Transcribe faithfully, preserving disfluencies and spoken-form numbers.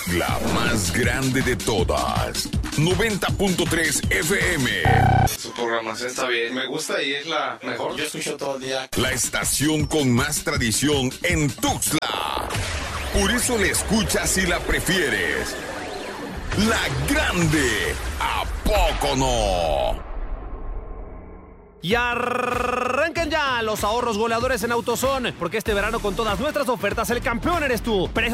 La más grande de todas. noventa punto tres F M. Su programación está bien. Me gusta y es la mejor. Yo escucho todo el día. La estación con más tradición en Tuxtla. Por eso la escuchas y la prefieres. La grande. ¿A poco no? Y arrancan ya los ahorros goleadores en AutoZone, porque este verano con todas nuestras ofertas el campeón eres tú. Precios